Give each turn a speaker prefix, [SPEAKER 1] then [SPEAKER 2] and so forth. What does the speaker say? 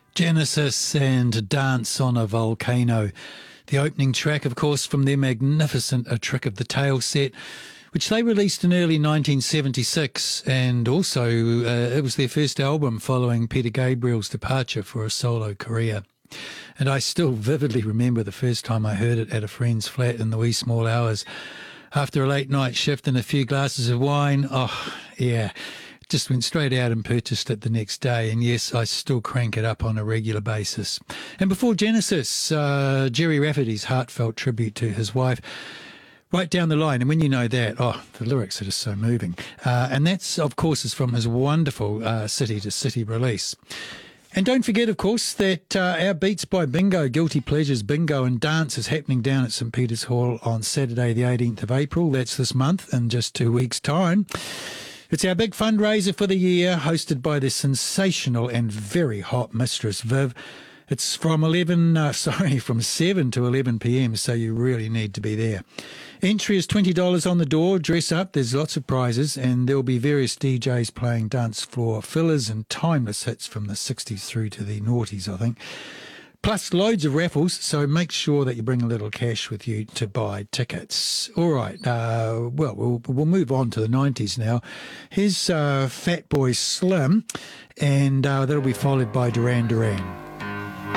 [SPEAKER 1] Genesis and Dance on a Volcano. The opening track, of course, from their magnificent A Trick of the Tail set, which they released in early 1976, and also it was their first album following Peter Gabriel's departure for a solo career. And I still vividly remember the first time I heard it at a friend's flat in the wee small hours. After a late night shift and a few glasses of wine, just went straight out and purchased it the next day. And yes, I still crank it up on a regular basis. And before Genesis, Gerry Rafferty's heartfelt tribute to his wife. Right down the line. And when you know that, the lyrics are just so moving. And that's, of course, is from his wonderful City to City release. And don't forget, of course, that our Beats by Bingo, Guilty Pleasures Bingo and Dance is happening down at St Peter's Hall on Saturday the 18th of April. That's this month in just 2 weeks' time. It's our big fundraiser for the year, hosted by the sensational and very hot Mistress Viv. It's from 7 to 11 p.m, so you really need to be there. Entry is $20 on the door. Dress up. There's lots of prizes, and there'll be various DJs playing dance floor fillers and timeless hits from the 60s through to the noughties, I think. Plus loads of raffles, so make sure that you bring a little cash with you to buy tickets. All right, we'll move on to the 90s now. Here's Fatboy Slim, and that'll be followed by Duran Duran.